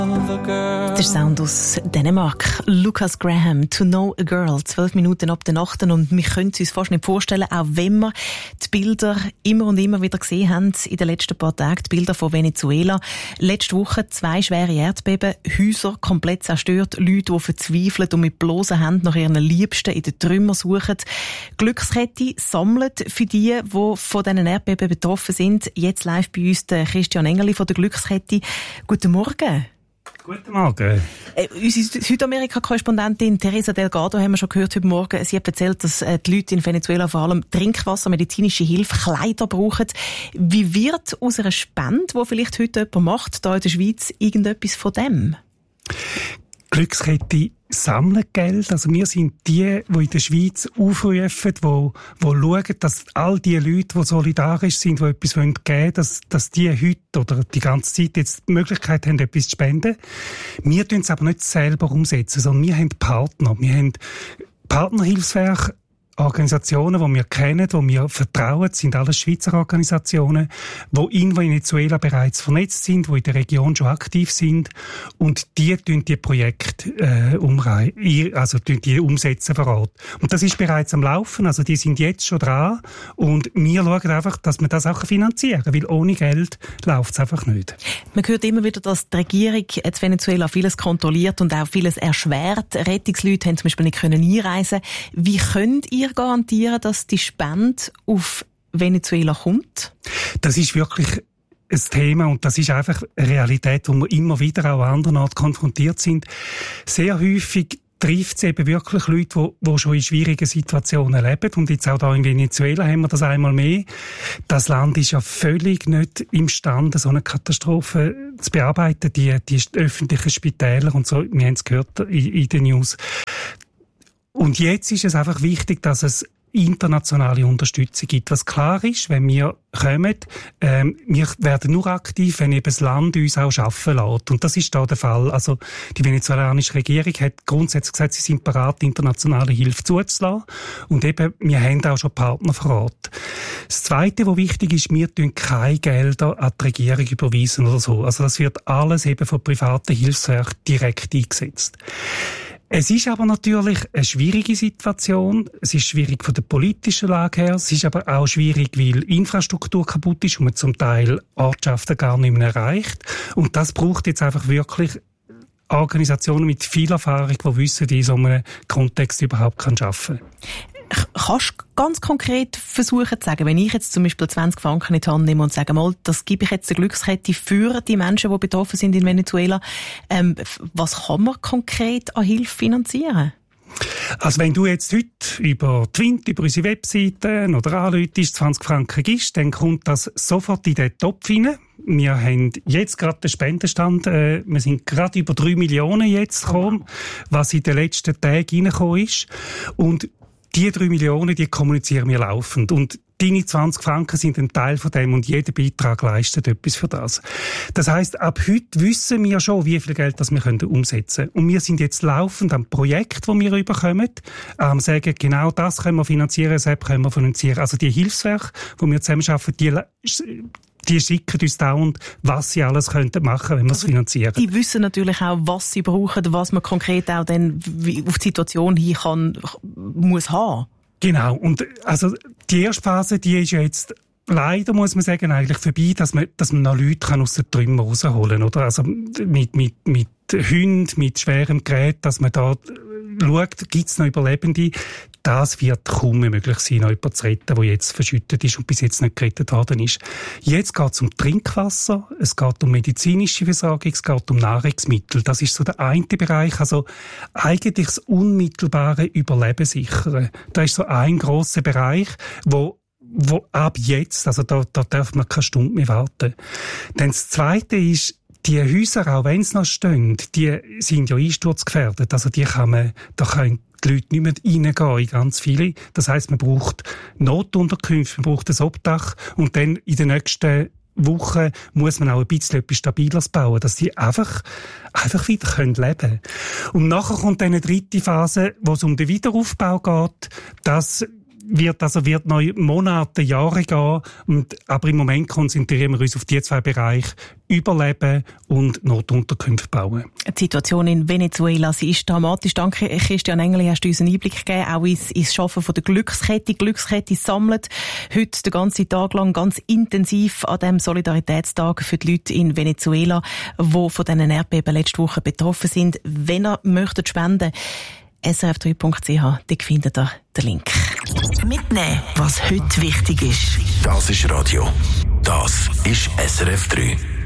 Der Sound aus Dänemark. Lucas Graham, To Know a Girl, 12 Minuten ab der Nacht. Und wir können es uns fast nicht vorstellen, auch wenn wir die Bilder immer und immer wieder gesehen haben in den letzten paar Tagen, die Bilder von Venezuela. Letzte Woche 2 schwere Erdbeben, Häuser komplett zerstört, Leute, die verzweifeln und mit bloßen Händen nach ihren Liebsten in den Trümmern suchen. Glückskette sammelt für die von diesen Erdbeben betroffen sind. Jetzt live bei uns der Christian Engerli von der Glückskette. Guten Morgen. Guten Morgen. Unsere Südamerika-Korrespondentin Teresa Delgado haben wir schon gehört heute Morgen. Sie hat erzählt, dass die Leute in Venezuela vor allem Trinkwasser, medizinische Hilfe, Kleider brauchen. Wie wird aus einer Spende, die vielleicht heute jemand macht, hier in der Schweiz, irgendetwas von dem? Glückskette sammeln Geld. Also wir sind die in der Schweiz aufrufen, die schauen, dass all die Leute, die solidarisch sind, die etwas geben wollen, dass die heute oder die ganze Zeit jetzt die Möglichkeit haben, etwas zu spenden. Wir tun es aber nicht selber umsetzen, sondern wir haben Partner. Wir haben Partnerhilfswerke, Organisationen, die wir kennen, die wir vertrauen, sind alles Schweizer Organisationen, die in Venezuela bereits vernetzt sind, die in der Region schon aktiv sind und die Projekte die umsetzen vor Ort. Und das ist bereits am Laufen, also die sind jetzt schon dran und wir schauen einfach, dass wir das auch finanzieren, weil ohne Geld läuft es einfach nicht. Man hört immer wieder, dass die Regierung in Venezuela vieles kontrolliert und auch vieles erschwert. Rettungsleute haben zum Beispiel nicht einreisen können. Wie könnt ihr garantieren, dass die Spende auf Venezuela kommt? Das ist wirklich ein Thema und das ist einfach eine Realität, wo wir immer wieder auch an anderen Orten konfrontiert sind. Sehr häufig trifft es eben wirklich Leute, die schon in schwierigen Situationen leben. Und jetzt auch da in Venezuela haben wir das einmal mehr. Das Land ist ja völlig nicht imstande, so eine Katastrophe zu bearbeiten. Die öffentlichen Spitäler und so, wir haben es gehört in den News. Und jetzt ist es einfach wichtig, dass es internationale Unterstützung gibt. Was klar ist, wenn wir kommen, wir werden nur aktiv, wenn eben das Land uns auch arbeiten lässt. Und das ist da der Fall. Also die venezolanische Regierung hat grundsätzlich gesagt, sie sind bereit, internationale Hilfe zuzulassen. Und eben, wir haben auch schon Partner vor Ort. Das Zweite, was wichtig ist, wir tun keine Gelder an die Regierung überweisen oder so. Also das wird alles eben von privaten Hilfswerken direkt eingesetzt. Es ist aber natürlich eine schwierige Situation. Es ist schwierig von der politischen Lage her. Es ist aber auch schwierig, weil Infrastruktur kaputt ist und man zum Teil Ortschaften gar nicht mehr erreicht. Und das braucht jetzt einfach wirklich Organisationen mit viel Erfahrung, die wissen, wie in so einem Kontext überhaupt arbeiten kann. Kannst du ganz konkret versuchen zu sagen, wenn ich jetzt zum Beispiel 20 Franken in die Hand nehme und sage mal, das gebe ich jetzt der Glückskette für die Menschen, die betroffen sind in Venezuela, was kann man konkret an Hilfe finanzieren? Also wenn du jetzt heute über Twint, über unsere Webseiten oder anrufst, 20 Franken gibst, dann kommt das sofort in den Topf rein. Wir haben jetzt gerade den Spendenstand, wir sind gerade über 3 Millionen jetzt gekommen, was in den letzten Tagen reingekommen ist. Und die 3 Millionen, die kommunizieren wir laufend. Und deine 20 Franken sind ein Teil von dem und jeder Beitrag leistet etwas für das. Das heisst, ab heute wissen wir schon, wie viel Geld das wir umsetzen können. Und wir sind jetzt laufend am Projekt, das wir überkommen, sagen, genau das können wir finanzieren, das können wir finanzieren. Also die Hilfswerke, die wir zusammenarbeiten, die schicken uns dauernd, was sie alles könnten machen, wenn wir es finanzieren. Die wissen natürlich auch, was sie brauchen, was man konkret auch dann auf die Situation hin muss haben. Genau. Und also die erste Phase, die ist ja jetzt leider, muss man sagen, eigentlich vorbei, dass man noch Leute aus den Trümmern rausholen kann, oder? Also mit Hunden, mit schwerem Gerät, dass man da schaut, gibt es noch Überlebende. Das wird kaum möglich sein, noch jemanden zu retten, der jetzt verschüttet ist und bis jetzt nicht gerettet worden ist. Jetzt geht es um Trinkwasser, es geht um medizinische Versorgung, es geht um Nahrungsmittel. Das ist so der eine Bereich, also eigentlich das unmittelbare Überleben sichern. Das ist so ein grosser Bereich, wo ab jetzt, also da darf man keine Stunde mehr warten. Dann das Zweite ist, die Häuser, auch wenn sie noch stehen, die sind ja einsturzgefährdet. Also da können die Leute nicht mehr reingehen in ganz viele. Das heisst, man braucht Notunterkünfte, man braucht ein Obdach und dann in den nächsten Wochen muss man auch ein bisschen etwas Stabileres bauen, dass die einfach wieder leben können. Und nachher kommt dann eine dritte Phase, wo es um den Wiederaufbau geht. Das wird noch Monate, Jahre gehen. Aber im Moment konzentrieren wir uns auf die 2 Bereiche: Überleben und Notunterkünfte bauen. Die Situation in Venezuela, sie ist dramatisch. Danke, Christian Engeli, hast du uns einen Einblick gegeben, auch ins Schaffen von der Glückskette. Die Glückskette sammelt heute den ganzen Tag lang ganz intensiv an dem Solidaritätstag für die Leute in Venezuela, die von diesen Erdbeben letzte Woche betroffen sind. Wenn ihr möchtet spenden, srf3.ch, dort findet ihr den Link. Mitnehmen, was heute wichtig ist. Das ist Radio. Das ist SRF 3.